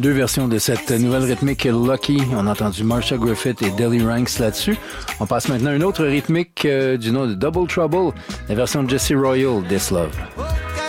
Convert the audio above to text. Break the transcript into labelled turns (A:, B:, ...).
A: Deux versions de cette nouvelle rythmique Lucky. On a entendu Marcia Griffith et Delly Ranks là-dessus. On passe maintenant à une autre rythmique du nom de Double Trouble, la version de Jesse Royal, This Love.